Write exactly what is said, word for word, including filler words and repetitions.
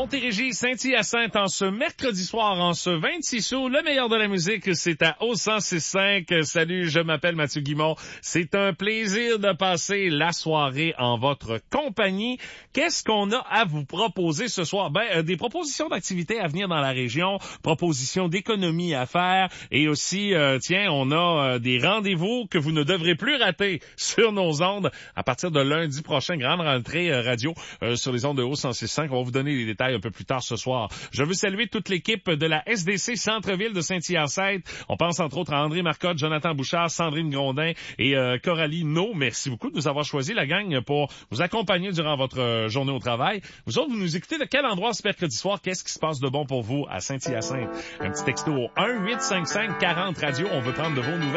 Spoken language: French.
Montérégie, Saint-Hyacinthe en ce mercredi soir, en ce vingt-six août. Le meilleur de la musique, c'est à O cent six cinq. Salut, je m'appelle Mathieu Guimond. C'est un plaisir de passer la soirée en votre compagnie. Qu'est-ce qu'on a à vous proposer ce soir? Ben, euh, des propositions d'activités à venir dans la région, propositions d'économie à faire et aussi, euh, tiens, on a euh, des rendez-vous que vous ne devrez plus rater sur nos ondes à partir de lundi prochain. Grande rentrée euh, radio euh, sur les ondes de O cent six cinq. On va vous donner les détails un peu plus tard ce soir. Je veux saluer toute l'équipe de la S D C Centre-Ville de Saint-Hyacinthe. On pense entre autres à André Marcotte, Jonathan Bouchard, Sandrine Grondin et euh, Coralie No. Merci beaucoup de nous avoir choisi, la gang, pour vous accompagner durant votre euh, journée au travail. Vous autres, vous nous écoutez de quel endroit ce mercredi soir? Qu'est-ce qui se passe de bon pour vous à Saint-Hyacinthe? Un petit texto au un huit cinq cinq quarante radio. On veut prendre de vos nouvelles.